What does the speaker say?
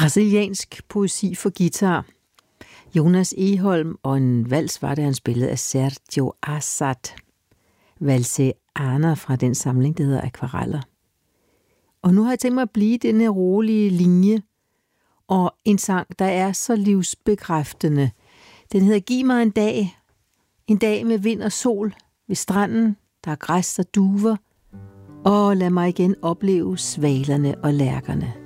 Brasiliansk poesi for guitar. Jonas Egholm, og en vals var det, han spillede af Sergio Assad. Valseana fra den samling, der hedder Akvareller. Og nu har jeg tænkt mig at blive den her rolige linje, og en sang, der er så livsbekræftende. Den hedder Giv mig en dag med vind og sol ved stranden, der er græs og duver, og lad mig igen opleve svalerne og lærkerne.